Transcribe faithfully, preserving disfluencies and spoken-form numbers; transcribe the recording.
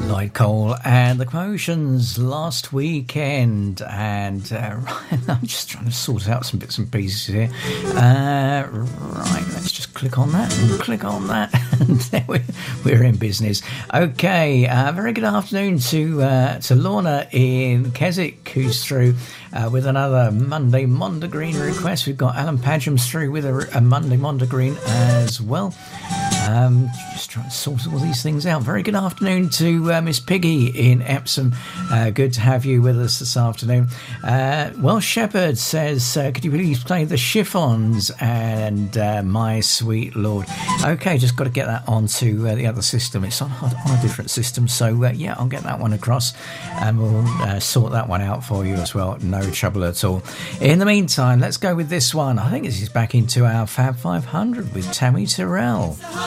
Lloyd Cole and the Commotions last weekend, and uh, right, I'm just trying to sort out some bits and pieces here. Uh, right, let's just click on that and click on that, and there we, we're in business. Okay, uh, very good afternoon to uh, to Lorna in Keswick, who's through uh, with another Monday Mondegreen request. We've got Alan Padgham through with a, a Monday Mondegreen as well. Um, just trying to sort all these things out. Very good afternoon to uh, Miss Piggy in Epsom. Uh, good to have you with us this afternoon. Uh, Welsh Shepherd says, uh, could you please play the Chiffons and uh, My Sweet Lord? Okay, just got to get that onto uh, the other system. It's on, on a different system, so uh, yeah, I'll get that one across and we'll uh, sort that one out for you as well. No trouble at all. In the meantime, let's go with this one. I think this is back into our Fab five hundred with Tammy Terrell.